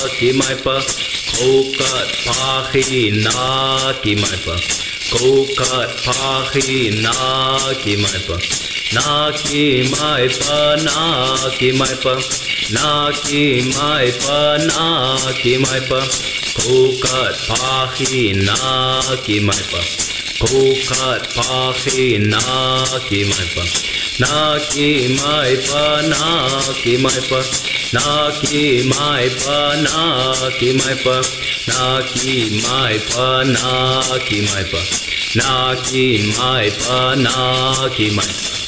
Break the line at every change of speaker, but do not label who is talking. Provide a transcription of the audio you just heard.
ki mai pa kokat pahi na ki mai pa kokat pahi na ki mai pa na ki mai pa na ki mai pa na ki mai pa na ki mai pa kokat pahi na ki mai pa kokat pahi na ki mai pa na ki mai pa na ki mai pa na ki mai pa na ki mai pa na ki mai pa na ki mai pa na ki mai pa na ki mai pa